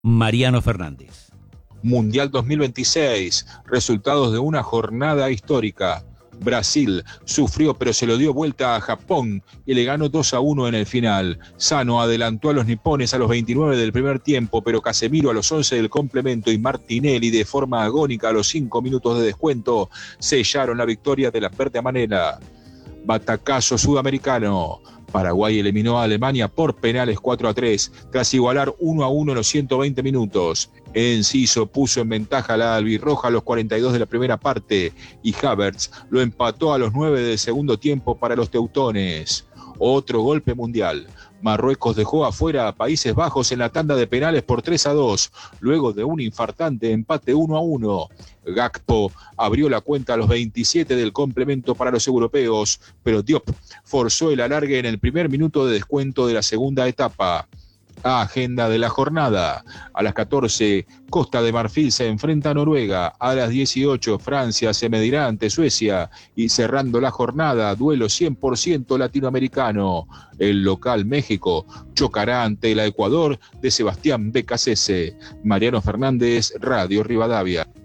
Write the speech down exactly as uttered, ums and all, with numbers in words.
Mariano Fernández. Mundial dos mil veintiséis, resultados de una jornada histórica. Brasil sufrió pero se lo dio vuelta a Japón y le ganó dos a uno en el final. Sano adelantó a los nipones a los veintinueve del primer tiempo, pero Casemiro a los once del complemento y Martinelli de forma agónica a los cinco minutos de descuento sellaron la victoria de la verde amarela. Batacazo sudamericano. Paraguay eliminó a Alemania por penales cuatro a tres, tras igualar uno a uno en los ciento veinte minutos. Enciso puso en ventaja a la albirroja a los cuarenta y dos de la primera parte y Havertz lo empató a los nueve del segundo tiempo para los teutones. Otro golpe mundial. Marruecos dejó afuera a Países Bajos en la tanda de penales por tres a dos, luego de un infartante empate uno a uno. Gakpo abrió la cuenta a los veintisiete del complemento para los europeos, pero Diop forzó el alargue en el primer minuto de descuento de la segunda etapa. Agenda de la jornada. A las catorce, Costa de Marfil se enfrenta a Noruega. A las dieciocho, Francia se medirá ante Suecia. Y cerrando la jornada, duelo cien por ciento latinoamericano. El local México chocará ante el Ecuador de Sebastián Becasese. Mariano Fernández, Radio Rivadavia.